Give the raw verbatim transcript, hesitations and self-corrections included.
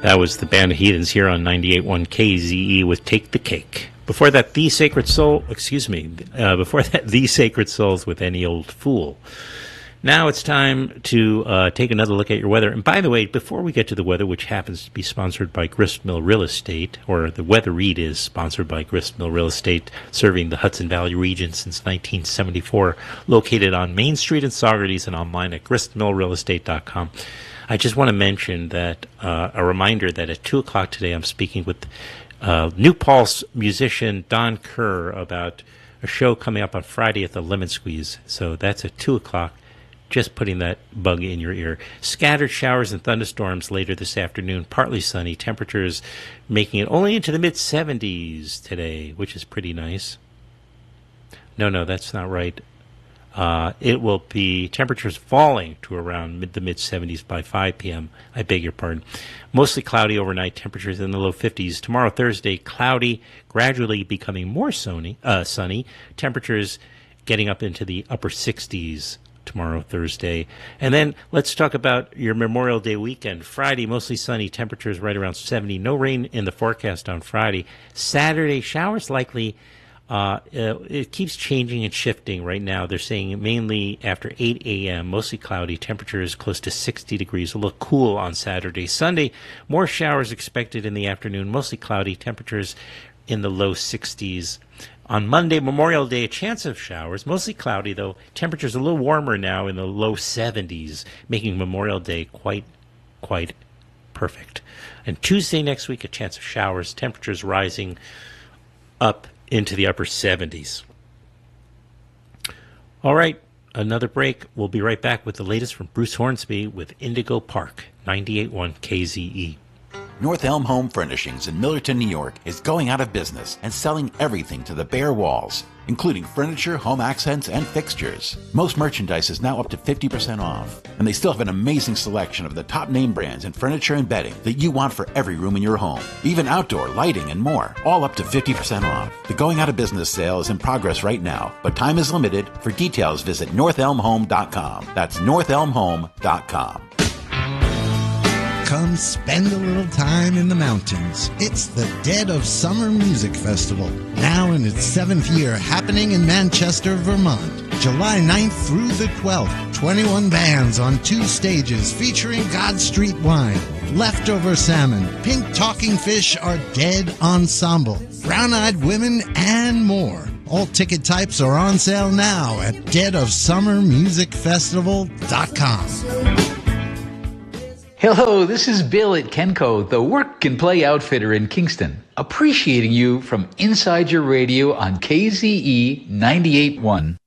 That was the Band of Heathens here on ninety-eight point one K Z E with Take the Cake. Before that, The Sacred Soul, excuse me, uh, before that, The Sacred Souls with Any Old Fool. Now it's time to uh, take another look at your weather. And by the way, before we get to the weather, which happens to be sponsored by Gristmill Real Estate, or the weather read is sponsored by Gristmill Real Estate, serving the Hudson Valley region since nineteen seventy-four, located on Main Street in Saugerties and online at gristmill real estate dot com. I just want to mention that uh, a reminder that at two o'clock today I'm speaking with uh, New Pulse musician Don Kerr about a show coming up on Friday at the Lemon Squeeze. So that's at two o'clock. Just putting that bug in your ear. Scattered showers and thunderstorms later this afternoon. Partly sunny. Temperatures making it only into the mid seventies today, which is pretty nice. No, no, that's not right. Uh, it will be temperatures falling to around mid the mid seventies by five p.m. I beg your pardon. Mostly cloudy overnight. Temperatures in the low fifties. Tomorrow, Thursday, cloudy, gradually becoming more sunny. Uh, sunny. Temperatures getting up into the upper sixties. Tomorrow, Thursday. And then let's talk about your Memorial Day weekend. Friday, mostly sunny, temperatures right around seventy. No rain in the forecast on Friday. Saturday, showers likely. Uh, it keeps changing and shifting right now. They're saying mainly after eight a.m., mostly cloudy, temperatures close to sixty degrees. A little cool on Saturday. Sunday, more showers expected in the afternoon, mostly cloudy, temperatures in the low sixties. On Monday, Memorial Day, a chance of showers, mostly cloudy, though. Temperatures a little warmer now in the low seventies, making Memorial Day quite, quite perfect. And Tuesday next week, a chance of showers, temperatures rising up into the upper seventies. All right, another break. We'll be right back with the latest from Bruce Hornsby with Indigo Park, ninety-eight point one K Z E. North Elm Home Furnishings in Millerton, New York is going out of business and selling everything to the bare walls, including furniture, home accents, and fixtures. Most merchandise is now up to fifty percent off, and they still have an amazing selection of the top name brands in furniture and bedding that you want for every room in your home, even outdoor lighting and more, all up to fifty percent off. The going out of business sale is in progress right now, but time is limited. For details, visit north elm home dot com. That's north elm home dot com. Come spend a little time in the mountains. It's the Dead of Summer Music Festival, now in its seventh year, happening in Manchester, Vermont. July ninth through the twelfth, twenty-one bands on two stages featuring God Street Wine, Leftover Salmon, Pink Talking Fish Are Dead Ensemble, Brown-Eyed Women, and more. All ticket types are on sale now at dead of summer music festival dot com. Hello, this is Bill at Kenco, the work and play outfitter in Kingston, appreciating you from inside your radio on K Z E ninety-eight point one.